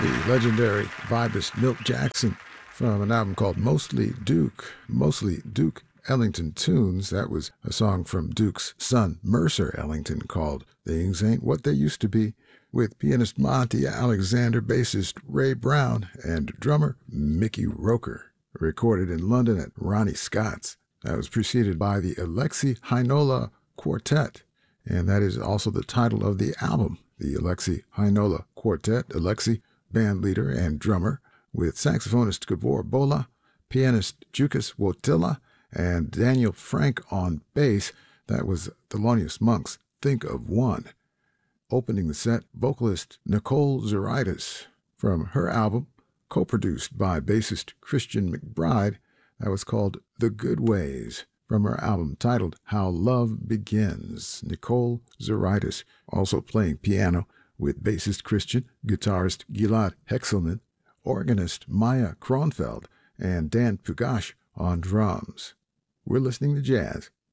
the legendary vibist Milt Jackson from an album called Mostly Duke Ellington Tunes. That was a song from Duke's son, Mercer Ellington, called Things Ain't What They Used to Be, with pianist Monty Alexander, bassist Ray Brown, and drummer Mickey Roker, recorded in London at Ronnie Scott's. That was preceded by the Alexi Heinola Quartet, and that is also the title of the album, the Alexi Heinola Quartet. Alexi, band leader and drummer, with saxophonist Gabor Bola, pianist Jukas Wotila, and Daniel Frank on bass. That was Thelonious Monk's Think of One. Opening the set, vocalist Nicole Zuraitis from her album, co-produced by bassist Christian McBride, that was called The Good Ways, from her album titled How Love Begins. Nicole Zuraitis also playing piano with bassist Christian, guitarist Gilad Hexelman, organist Maya Kronfeld, and Dan Pugash on drums. We're listening to jazz